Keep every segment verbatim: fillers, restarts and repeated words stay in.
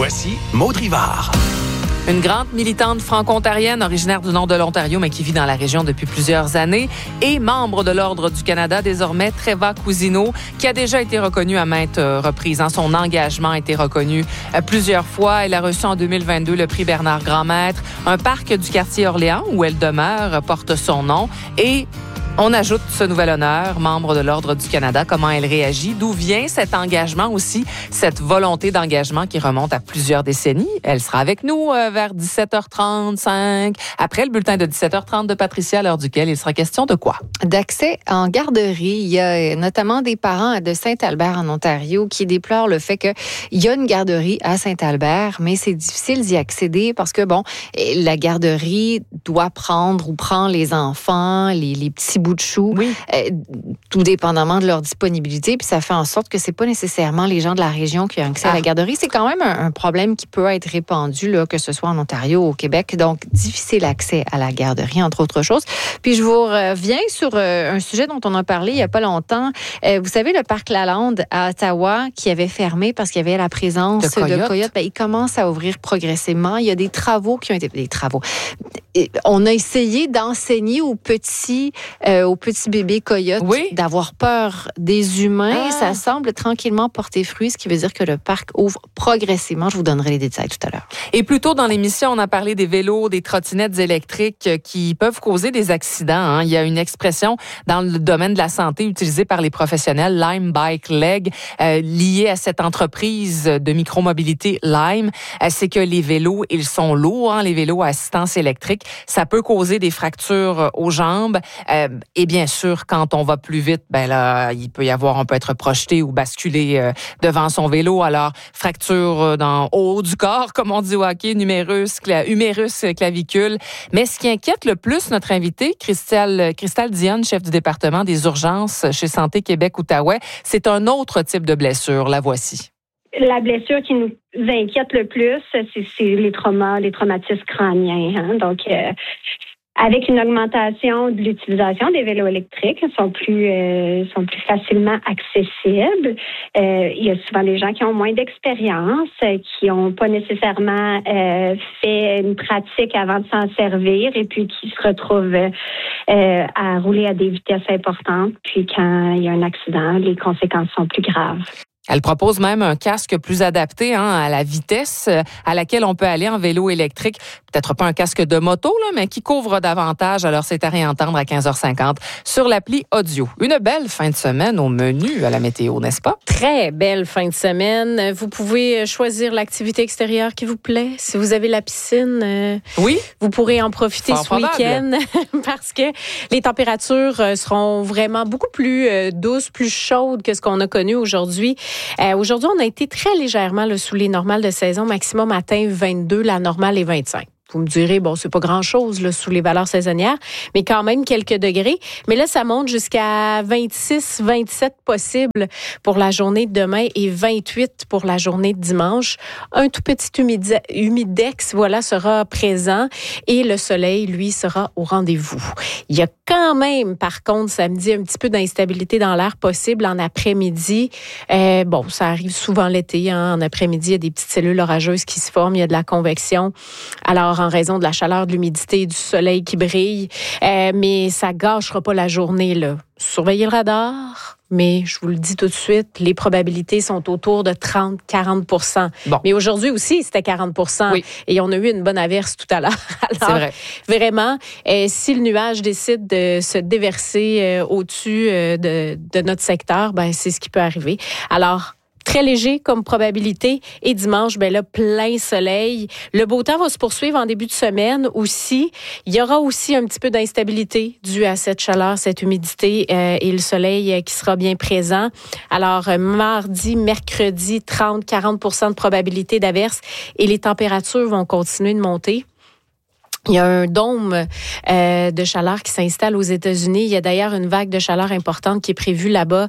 Voici Maud Rivard. Une grande militante franco-ontarienne originaire du nord de l'Ontario, mais qui vit dans la région depuis plusieurs années, et membre de l'Ordre du Canada, désormais Treva Cousineau, qui a déjà été reconnue à maintes reprises. Son engagement a été reconnu plusieurs fois. Elle a reçu en deux mille vingt-deux le prix Bernard Grandmaître. Un parc du quartier Orléans, où elle demeure, porte son nom. Et on ajoute ce nouvel honneur, membre de l'Ordre du Canada. Comment elle réagit? D'où vient cet engagement aussi, cette volonté d'engagement qui remonte à plusieurs décennies? Elle sera avec nous euh, vers dix-sept heures trente-cinq, après le bulletin de dix-sept heures trente de Patricia, à l'heure duquel il sera question de quoi? D'accès en garderie. Il y a notamment des parents de Saint-Albert en Ontario qui déplorent le fait qu'il y a une garderie à Saint-Albert, mais c'est difficile d'y accéder parce que, bon, la garderie doit prendre ou prend les enfants, les, les petits bouts de chou, oui. euh, tout dépendamment de leur disponibilité, puis ça fait en sorte que c'est pas nécessairement les gens de la région qui ont accès ah. à la garderie. C'est quand même un, un problème qui peut être répandu, là, que ce soit en Ontario ou au Québec, donc difficile accès à la garderie, entre autres choses. Puis je vous reviens sur euh, un sujet dont on a parlé il y a pas longtemps. Euh, vous savez, le parc Lalande à Ottawa qui avait fermé parce qu'il y avait la présence de coyotes, de coyotes ben, il commence à ouvrir progressivement. Il y a des travaux qui ont été... Des travaux. Et on a essayé d'enseigner aux petits... Euh, aux petits bébés coyotes oui. d'avoir peur des humains. Ah. Ça semble tranquillement porter fruit, ce qui veut dire que le parc ouvre progressivement. Je vous donnerai les détails tout à l'heure. Et plus tôt dans l'émission, on a parlé des vélos, des trottinettes électriques qui peuvent causer des accidents. Hein. Il y a une expression dans le domaine de la santé utilisée par les professionnels, Lime Bike Leg, euh, liée à cette entreprise de micromobilité Lime. Euh, c'est que les vélos, ils sont lourds, hein, les vélos à assistance électrique. Ça peut causer des fractures aux jambes. Euh, Et bien sûr, quand on va plus vite, ben là, il peut y avoir, on peut être projeté ou basculé euh, devant son vélo. Alors, fracture dans haut du corps, comme on dit au hockey, numérus, cla, humérus, clavicule. Mais ce qui inquiète le plus notre invité, Christelle, Christelle Dionne, chef du département des urgences chez Santé Québec-Outaouais, c'est un autre type de blessure. La voici. La blessure qui nous inquiète le plus, c'est, c'est les traumas, les traumatismes crâniens. Hein? Donc, euh, avec une augmentation de l'utilisation des vélos électriques, ils sont plus euh, sont plus facilement accessibles. Euh, il y a souvent des gens qui ont moins d'expérience, euh, qui n'ont pas nécessairement euh, fait une pratique avant de s'en servir et puis qui se retrouvent euh, à rouler à des vitesses importantes. Puis quand il y a un accident, les conséquences sont plus graves. Elle propose même un casque plus adapté hein, à la vitesse à laquelle on peut aller en vélo électrique. Peut-être pas un casque de moto, là, mais qui couvre davantage. Alors, c'est à réentendre à quinze heures cinquante sur l'appli audio. Une belle fin de semaine au menu à la météo, n'est-ce pas? Très belle fin de semaine. Vous pouvez choisir l'activité extérieure qui vous plaît. Si vous avez la piscine, euh, oui, vous pourrez en profiter Fort ce week-end parce que les températures seront vraiment beaucoup plus euh, douces, plus chaudes que ce qu'on a connu aujourd'hui. Euh, aujourd'hui, on a été très légèrement là, sous les normales de saison. Maximum atteint vingt-deux, la normale est vingt-cinq. Vous me direz, bon, c'est pas grand-chose là, sous les valeurs saisonnières, mais quand même quelques degrés. Mais là, ça monte jusqu'à vingt-six, vingt-sept possible pour la journée de demain et vingt-huit pour la journée de dimanche. Un tout petit humide- humidex, voilà, sera présent et le soleil, lui, sera au rendez-vous. Il y a quand même, par contre, samedi, un petit peu d'instabilité dans l'air possible en après-midi. Euh, bon, ça arrive souvent l'été, hein, en après-midi, il y a des petites cellules orageuses qui se forment, il y a de la convection. Alors, en raison de la chaleur, de l'humidité, du soleil qui brille. Euh, mais ça gâchera pas la journée, là. Surveillez le radar, mais je vous le dis tout de suite, les probabilités sont autour de trente à quarante pour cent. Bon. Mais aujourd'hui aussi, c'était quarante pour cent. Oui. Et on a eu une bonne averse tout à l'heure. Alors, c'est vrai. Vraiment, euh, si le nuage décide de se déverser euh, au-dessus euh, de, de notre secteur, ben c'est ce qui peut arriver. Alors, très léger comme probabilité. Et dimanche, ben là, plein soleil. Le beau temps va se poursuivre en début de semaine aussi. Il y aura aussi un petit peu d'instabilité due à cette chaleur, cette humidité euh, et le soleil euh, qui sera bien présent. Alors, euh, mardi, mercredi, trente à quarante pour cent de probabilité d'averse et les températures vont continuer de monter. Il y a un dôme euh, de chaleur qui s'installe aux États-Unis. Il y a d'ailleurs une vague de chaleur importante qui est prévue là-bas.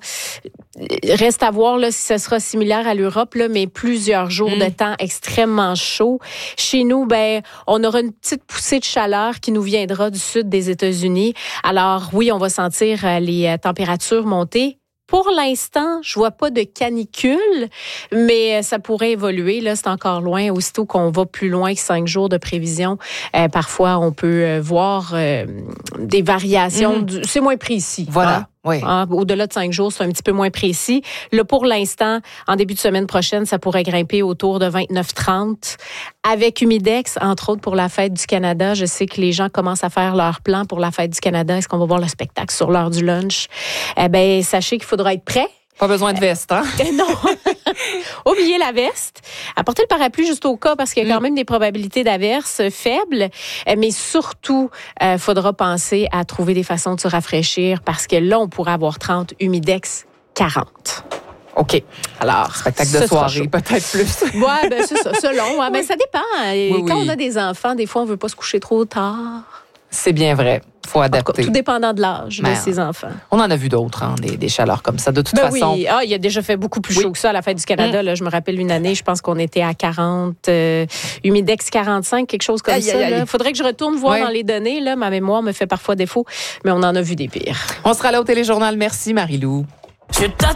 Reste à voir là, si ce sera similaire à l'Europe, là, mais plusieurs jours mmh. de temps extrêmement chaud. Chez nous, ben, on aura une petite poussée de chaleur qui nous viendra du sud des États-Unis. Alors oui, on va sentir euh, les températures monter. pour l'instant, je vois pas de canicule, mais ça pourrait évoluer. Là, c'est encore loin. Aussitôt qu'on va plus loin que cinq jours de prévision, euh, parfois, on peut euh, voir euh, des variations. Mm-hmm. Du, c'est moins précis. Voilà. Hein? Oui. Hein, au-delà de cinq jours, c'est un petit peu moins précis. Là, pour l'instant, en début de semaine prochaine, ça pourrait grimper autour de vingt-neuf trente. Avec Humidex, entre autres pour la Fête du Canada, je sais que les gens commencent à faire leur plan pour la Fête du Canada. Est-ce qu'on va voir le spectacle sur l'heure du lunch? Eh bien, sachez qu'il faudra être prêt. Pas besoin de veste, hein? Euh, non. Oubliez la veste. Apportez le parapluie juste au cas parce qu'il y a quand même des probabilités d'averses faibles. Mais surtout, il euh, faudra penser à trouver des façons de se rafraîchir parce que là, on pourrait avoir trente, Humidex quarante. OK. Alors, spectacle de soirée, peut-être plus. Oui, ben c'est ça, selon. Ouais, oui. Ben, ça dépend. Et oui, quand oui. on a des enfants, des fois, on ne veut pas se coucher trop tard. C'est bien vrai. Il faut adapter. Tout dépendant de l'âge de ses enfants. On en a vu d'autres, hein, des, des chaleurs comme ça. De toute ben façon. Oui, ah, il a déjà fait beaucoup plus oui. chaud que ça à la Fête du Canada. Mmh. Là, je me rappelle une année, je pense qu'on était à quarante, euh, Humidex quarante-cinq, quelque chose comme aïe, ça. Il faudrait que je retourne voir oui. dans les données. Là, ma mémoire me fait parfois défaut, mais on en a vu des pires. On sera là au Téléjournal. Merci, Marie-Lou.